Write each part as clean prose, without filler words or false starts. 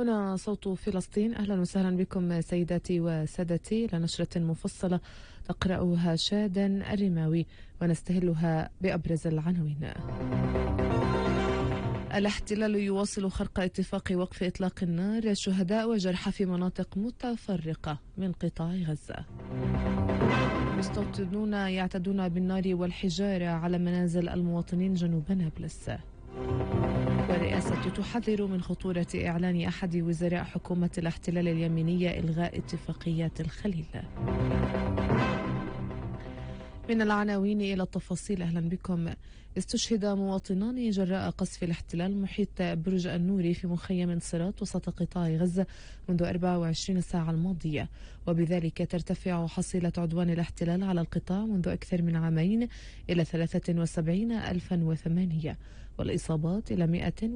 هنا صوت فلسطين. أهلا وسهلا بكم سيداتي وسادتي لنشرة مفصلة تقرأها شادن الرماوي ونستهلها بأبرز العناوين. الاحتلال يواصل خرق اتفاق وقف إطلاق النار، شهداء وجرحى في مناطق متفرقة من قطاع غزة. مستوطنون يعتدون بالنار والحجارة على منازل المواطنين جنوب نابلس. والرئاسة تحذر من خطورة إعلان أحد وزراء حكومة الاحتلال اليمينية إلغاء اتفاقيات الخليل. من العناوين إلى التفاصيل، أهلا بكم. استشهد مواطنان جراء قصف الاحتلال محيط برج النوري في مخيم صراط وسط قطاع غزة منذ 24 ساعة الماضية، وبذلك ترتفع حصيلة عدوان الاحتلال على القطاع منذ أكثر من عامين إلى 73,008 والإصابات إلى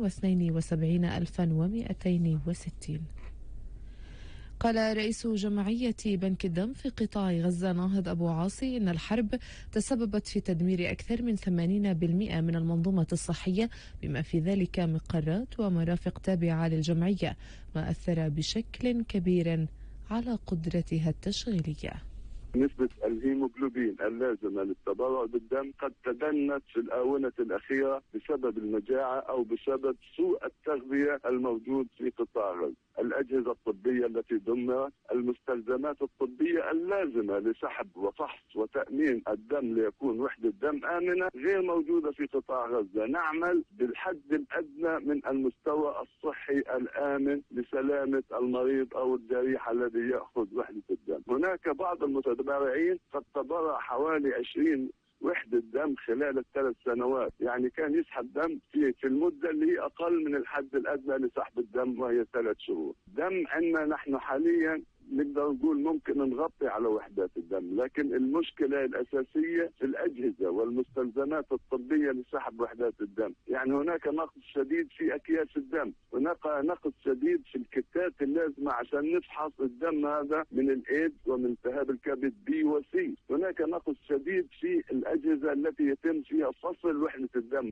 172,260. قال رئيس جمعية بنك الدم في قطاع غزة ناهض أبو عاصي إن الحرب تسببت في تدمير أكثر من 80% من المنظومة الصحية، بما في ذلك مقرات ومرافق تابعة للجمعية، ما أثر بشكل كبير على قدرتها التشغيلية. نسبة الهيموغلوبين اللازمة للتبرع بالدم قد تدنت في الآونة الأخيرة بسبب المجاعة أو بسبب سوء التغذية الموجود في قطاع غزة. الأجهزة الطبية التي دمرت، المستلزمات الطبية اللازمة لسحب وفحص وتأمين الدم ليكون وحدة دم آمنة غير موجودة في قطاع غزة. نعمل بالحد الأدنى من المستوى الصحي الآمن لسلامة المريض أو الجريح الذي يأخذ وحدة الدم. هناك بعض المتبرعين قد تبرع حوالي 20 وحدة دم خلال ال3 سنوات، يعني كان يسحب دم في المدة اللي هي أقل من الحد الأدنى لسحب الدم وهي 3 شهور. دم عندنا نحن حاليا نقدر نقول ممكن نغطي على وحدات الدم، لكن المشكلة الأساسية في الأجهزة والمستلزمات الطبية لسحب وحدات الدم. يعني هناك نقص شديد في أكياس الدم، هناك نقص شديد في الكتات اللازمة عشان نفحص الدم هذا من الإيدز ومن التهاب الكبد بي وسي. هناك نقص شديد في الأجهزة التي يتم فيها فصل وحدة الدم.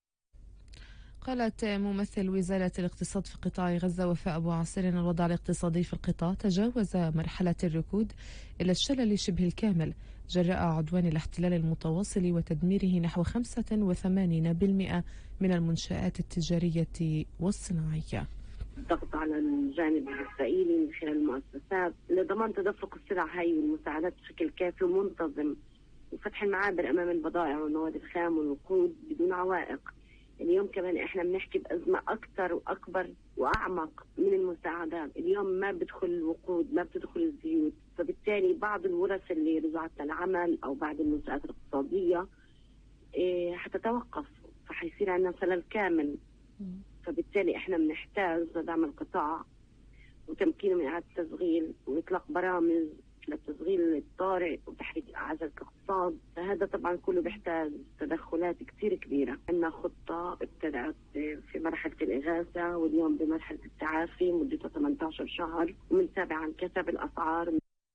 قالت ممثل وزارة الاقتصاد في قطاع غزة وفاء أبو عاصر أن الوضع الاقتصادي في القطاع تجاوز مرحلة الركود إلى الشلل شبه الكامل جراء عدوان الاحتلال المتواصل وتدميره نحو 85% من المنشآت التجارية والصناعية. الضغط على الجانب الإسرائيلي من خلال المؤسسات لضمان تدفق السلع هاي والمساعدات بشكل كافي ومنتظم، وفتح المعابر أمام البضائع والمواد الخام والوقود بدون عوائق. اليوم كمان احنا بنحكي بأزمة أكثر وأكبر وأعمق من المساعدات. اليوم ما بدخل الوقود، ما بتدخل الزيوت، فبالتالي بعض الورش اللي رجعت للعمل أو بعض المنشآت الاقتصادية حتتوقف، فحيصير عندنا شلل كامل. فبالتالي احنا بنحتاج لدعم القطاع وتمكينه من إعادة التشغيل وإطلاق برامج للتشغيل الطارئ وتحريك عجلة الاقتصاد. فهذا طبعا كله بيحتاج تدخلات كتير كبيرة. عندنا خطة ابتدأت في مرحلة الإغاثة واليوم بمرحلة التعافي مدتها 18 شهر، ومنتابع عن كسب الأسعار.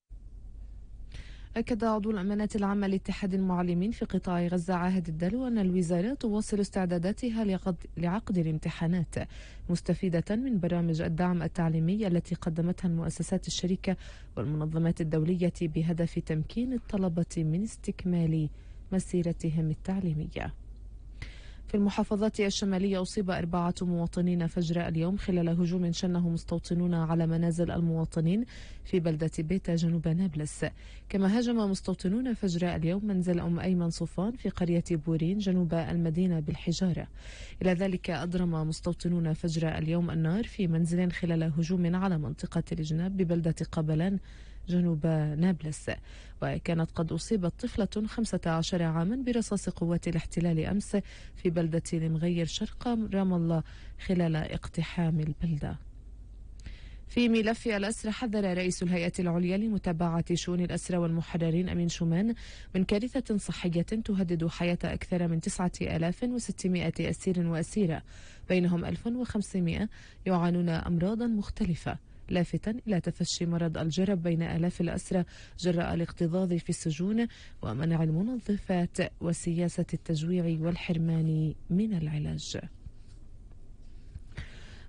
أكد عضو الأمانة العامة لاتحاد المعلمين في قطاع غزة عاهد الدلو أن الوزارة تواصل استعداداتها لعقد الامتحانات، مستفيدة من برامج الدعم التعليمي التي قدمتها المؤسسات الشريكة والمنظمات الدولية بهدف تمكين الطلبة من استكمال مسيرتهم التعليمية. في المحافظات الشمالية أصيب 4 مواطنين فجر اليوم خلال هجوم شنه مستوطنون على منازل المواطنين في بلدة بيتا جنوب نابلس. كما هاجم مستوطنون فجر اليوم منزل أم أيمن صوفان في قرية بورين جنوب المدينة بالحجارة. إلى ذلك أضرم مستوطنون فجر اليوم النار في منزل خلال هجوم على منطقة الجناب ببلدة قبلان جنوب نابلس. وكانت قد أصيبت طفلة 15 عاما برصاص قوات الاحتلال أمس في بلدة المغير شرق رام الله خلال اقتحام البلدة. في ملف الأسرى، حذر رئيس الهيئة العليا لمتابعة شؤون الأسرى والمحررين أمين شومان من كارثة صحية تهدد حياة أكثر من 9600 أسير وأسيرة، بينهم 1500 يعانون أمراضا مختلفة، لافتا إلى تفشي مرض الجرب بين آلاف الأسرى جراء الاكتظاظ في السجون ومنع المنظفات وسياسة التجويع والحرمان من العلاج.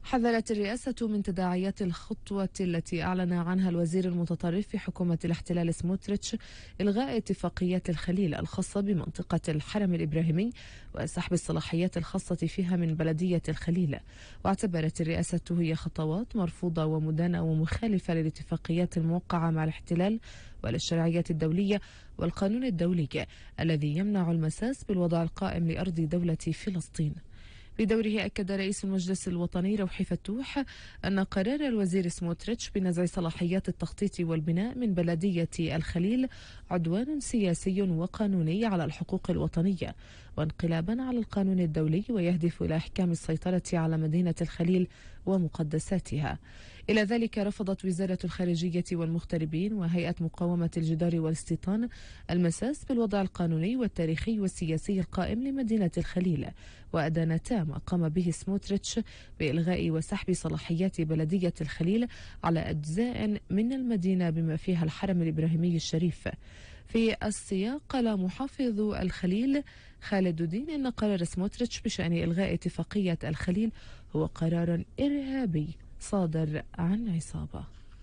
حذرت الرئاسة من تداعيات الخطوة التي أعلن عنها الوزير المتطرف في حكومة الاحتلال سموتريتش إلغاء اتفاقيات الخليل الخاصة بمنطقة الحرم الإبراهيمي وسحب الصلاحيات الخاصة فيها من بلدية الخليل. واعتبرت الرئاسة هي خطوات مرفوضة ومدانة ومخالفة للاتفاقيات الموقعة مع الاحتلال وللشرعية الدولية والقانون الدولي الذي يمنع المساس بالوضع القائم لأرض دولة فلسطين. بدوره أكد رئيس المجلس الوطني روحي فتوح أن قرار الوزير سموتريتش بنزع صلاحيات التخطيط والبناء من بلدية الخليل عدوان سياسي وقانوني على الحقوق الوطنية وانقلابا على القانون الدولي ويهدف إلى إحكام السيطرة على مدينة الخليل ومقدساتها. إلى ذلك رفضت وزارة الخارجية والمغتربين وهيئة مقاومة الجدار والاستيطان المساس بالوضع القانوني والتاريخي والسياسي القائم لمدينة الخليل، وأدانتا ما قام به سموتريتش بإلغاء وسحب صلاحيات بلدية الخليل على أجزاء من المدينة بما فيها الحرم الإبراهيمي الشريف. في السياق قال محافظ الخليل خالد الدين أن قرار سموتريتش بشأن إلغاء اتفاقية الخليل هو قرار إرهابي صادر عن عصابة.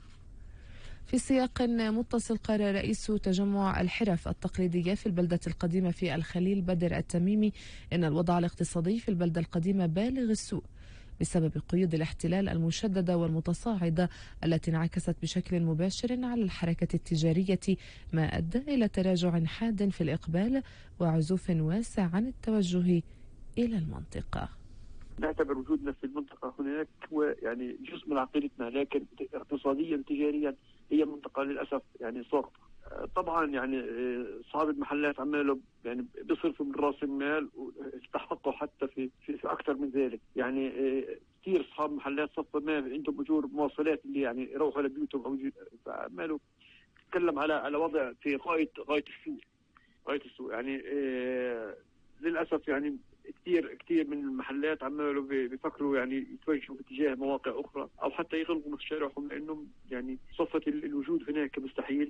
في سياق متصل قال رئيس تجمع الحرف التقليدية في البلدة القديمة في الخليل بدر التميمي إن الوضع الاقتصادي في البلدة القديمة بالغ السوء بسبب قيود الاحتلال المشددة والمتصاعدة التي انعكست بشكل مباشر على الحركة التجارية، ما أدى إلى تراجع حاد في الإقبال وعزوف واسع عن التوجه إلى المنطقة. نعتبر وجودنا في المنطقة هناك هو يعني جزء من عقيدتنا، لكن اقتصاديا تجاريا هي منطقة للأسف يعني ساقطة. طبعا يعني أصحاب المحلات عمالوا يعني بيصرفوا من رأس المال واستحقوا حتى في أكثر من ذلك. يعني كثير أصحاب محلات صفوا ما عندهم أجور مواصلات اللي يعني يروحوا على بيوتهم أو عمالوا تتكلم على وضع في غاية السوء يعني للأسف. يعني كثير من المحلات عمالوا بيفكروا يعني يتوجهوا باتجاه مواقع اخرى او حتى يغلقوا مشاريعهم لانهم يعني صفة الوجود هناك مستحيل.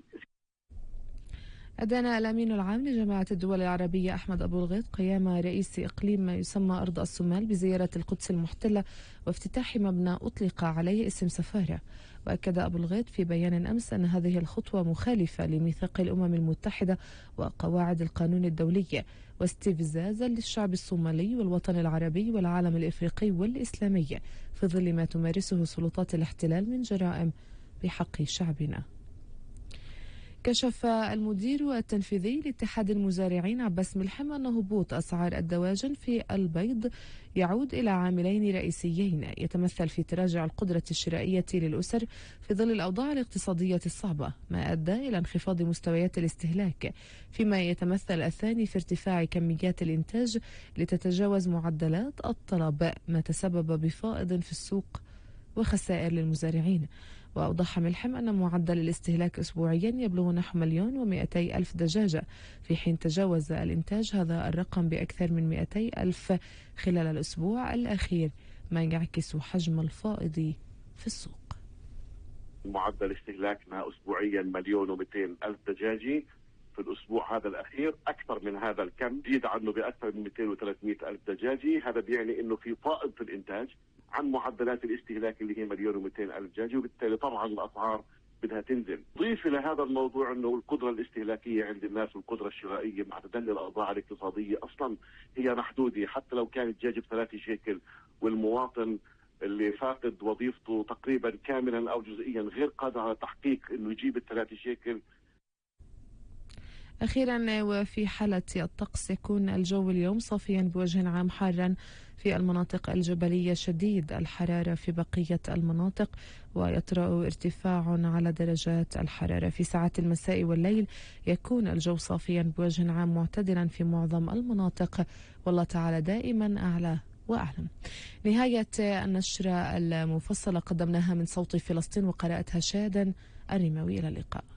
أدان الأمين العام لجامعة الدول العربية أحمد أبو الغيط قيام رئيس إقليم ما يسمى أرض الصومال بزيارة القدس المحتلة وافتتاح مبنى أطلق عليه اسم سفارة. وأكد أبو الغيط في بيان أمس أن هذه الخطوة مخالفة لميثاق الأمم المتحدة وقواعد القانون الدولي واستفزازا للشعب الصومالي والوطن العربي والعالم الإفريقي والإسلامي في ظل ما تمارسه سلطات الاحتلال من جرائم بحق شعبنا. كشف المدير التنفيذي لاتحاد المزارعين عباس ملحم أن هبوط أسعار الدواجن في البيض يعود إلى عاملين رئيسيين يتمثل في تراجع القدرة الشرائية للأسر في ظل الأوضاع الاقتصادية الصعبة، ما أدى إلى انخفاض مستويات الاستهلاك، فيما يتمثل الثاني في ارتفاع كميات الإنتاج لتتجاوز معدلات الطلب، ما تسبب بفائض في السوق وخسائر للمزارعين. وأوضح ملحم أن معدل الاستهلاك أسبوعيا يبلغ نحو 1,200,000 دجاجة، في حين تجاوز الإنتاج هذا الرقم بأكثر من 200,000 خلال الأسبوع الأخير، ما يعكس حجم الفائض في السوق. معدل استهلاكنا أسبوعيا 1,200,000 دجاجة في الأسبوع هذا الأخير، أكثر من هذا الكم زيد عنه بأكثر من 200 و300,000 دجاجة. هذا بيعني أنه في فائض في الإنتاج عن معدلات الاستهلاك اللي هي 1,200,000 دجاجة، وبالتالي طبعا الأسعار بدها تنزل. ضيف إلى هذا الموضوع أنه القدرة الاستهلاكية عند الناس والقدرة الشرائية مع تدني الأوضاع الاقتصادية أصلا هي محدودة. حتى لو كان الدجاج ب3 شيكل والمواطن اللي فاقد وظيفته تقريبا كاملا أو جزئيا غير قادر على تحقيق أنه يجيب ال3 شيكل. أخيرا، وفي حالة الطقس، يكون الجو اليوم صافيا بوجه عام حارا في المناطق الجبلية شديد الحرارة في بقية المناطق، ويطرأ ارتفاع على درجات الحرارة. في ساعات المساء والليل يكون الجو صافيا بوجه عام معتدلا في معظم المناطق، والله تعالى دائما أعلى وأعلم. نهاية النشرة المفصلة قدمناها من صوت فلسطين وقرأتها شادا الرماوي. إلى اللقاء.